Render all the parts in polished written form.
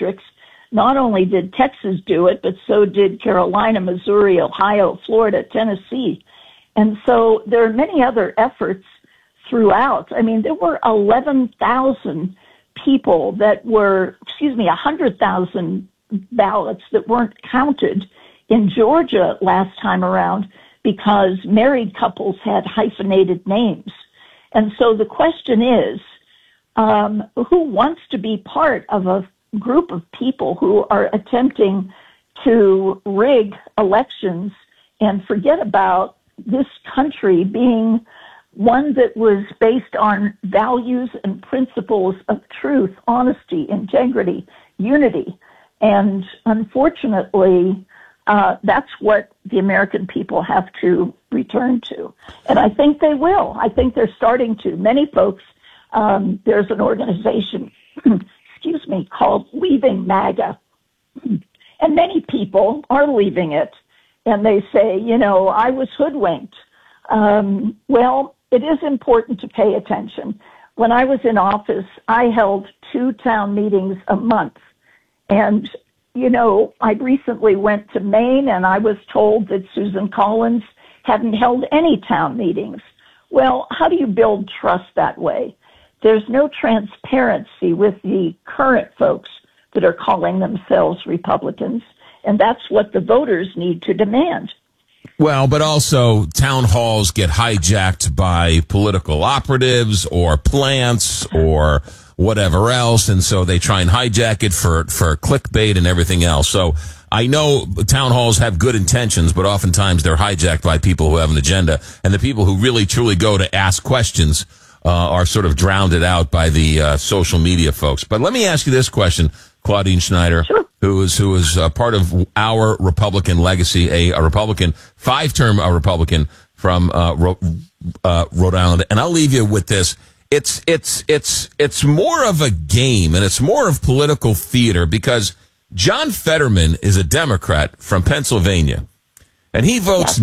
districts. Not only did Texas do it, but so did Carolina, Missouri, Ohio, Florida, Tennessee. And so there are many other efforts throughout. I mean, there were 11,000 people that were, 100,000 ballots that weren't counted in Georgia last time around because married couples had hyphenated names. And so the question is, who wants to be part of a group of people who are attempting to rig elections and forget about this country being one that was based on values and principles of truth, honesty, integrity, unity. And unfortunately, that's what the American people have to return to. And I think they will. I think they're starting to. Many folks, there's an organization, called Leaving MAGA. And many people are leaving it. And they say, I was hoodwinked. Well, it is important to pay attention. When I was in office, I held 2 town meetings a month. And, I recently went to Maine and I was told that Susan Collins hadn't held any town meetings. Well, how do you build trust that way? There's no transparency with the current folks that are calling themselves Republicans, and that's what the voters need to demand. Well, but also town halls get hijacked by political operatives or plants or whatever else, and so they try and hijack it for clickbait and everything else. So I know town halls have good intentions, but oftentimes they're hijacked by people who have an agenda, and the people who really truly go to ask questions are sort of drowned out by the social media folks. But let me ask you this question, Claudine Schneider, sure, who is part of our Republican legacy, a Republican, 5-term Republican from Rhode Island. And I'll leave you with this. It's more of a game, and it's more of political theater, because John Fetterman is a Democrat from Pennsylvania, and he votes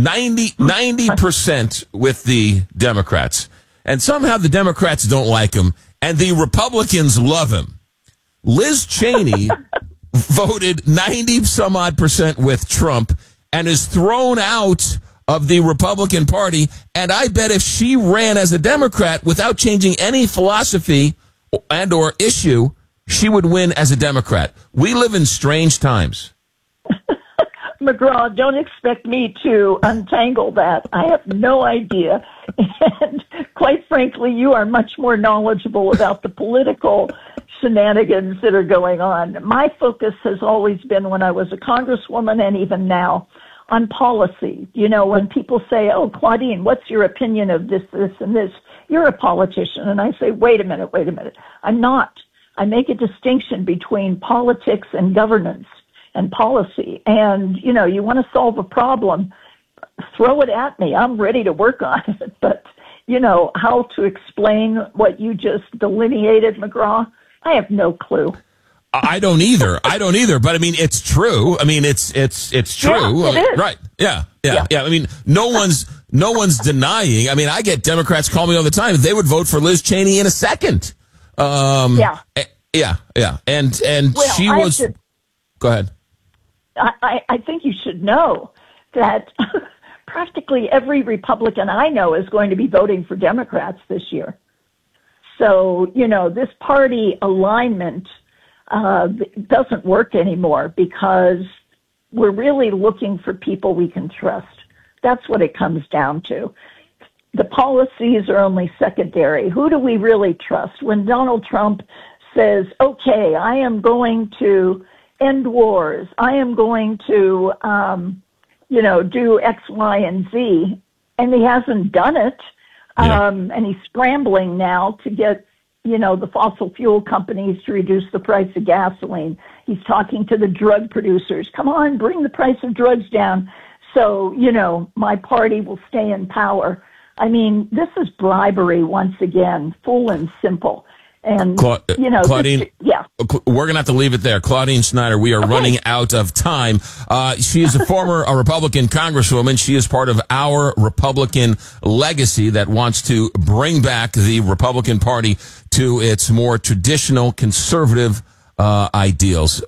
90% with the Democrats. And somehow the Democrats don't like him, and the Republicans love him. Liz Cheney voted 90-some-odd% with Trump and is thrown out of the Republican Party. And I bet if she ran as a Democrat without changing any philosophy and or issue, she would win as a Democrat. We live in strange times. McGraw, don't expect me to untangle that. I have no idea. And quite frankly, you are much more knowledgeable about the political shenanigans that are going on. My focus has always been, when I was a congresswoman and even now, on policy. When people say, oh, Claudine, what's your opinion of this, this, and this? You're a politician. And I say, wait a minute. I'm not. I make a distinction between politics and governance and policy. And, you want to solve a problem, throw it at me. I'm ready to work on it. But, how to explain what you just delineated, McGraw, I have no clue. I don't either. But I mean, it's true. I mean, it's true. Yeah, it is. Right. Yeah. I mean, no one's denying. I mean, I get Democrats call me all the time. They would vote for Liz Cheney in a second. Yeah. And she was. Go ahead. I think you should know that practically every Republican I know is going to be voting for Democrats this year. So, this party alignment doesn't work anymore, because we're really looking for people we can trust. That's what it comes down to. The policies are only secondary. Who do we really trust? When Donald Trump says, okay, I am going to end wars, I am going to, do X, Y, and Z, and he hasn't done it, and he's scrambling now to get, the fossil fuel companies to reduce the price of gasoline. He's talking to the drug producers. Come on, bring the price of drugs down so, my party will stay in power. I mean, this is bribery once again, full and simple. And, Claudine, we're going to have to leave it there. Claudine Schneider, we are running out of time. She is a former Republican congresswoman. She is part of our Republican legacy that wants to bring back the Republican Party to its more traditional conservative ideals.